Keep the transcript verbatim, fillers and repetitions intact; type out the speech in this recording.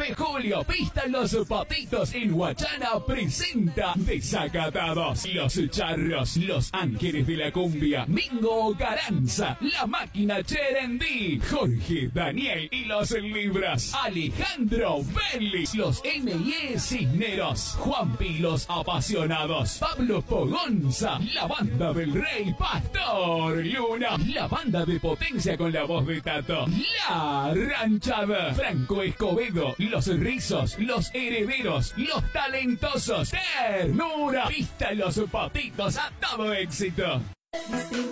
de julio, Pista Los Patitos en Huachana presenta Desacatados, Los Charros, Los Ángeles de la Cumbia, Mingo Garanza, La Máquina Cherendí, Jorge Daniel y Los Libras, Alejandro Vélez, Los M y E Cisneros, Juanpi Los Apasionados, Pablo Pogonza, la banda del Rey Pastor Luna, la banda de potencia con la voz de Tato, La Ranchada, Franco Escobedo, Los Rizos, Los Herederos, Los Talentosos, Ternura, Pista Los Patitos, a todo éxito.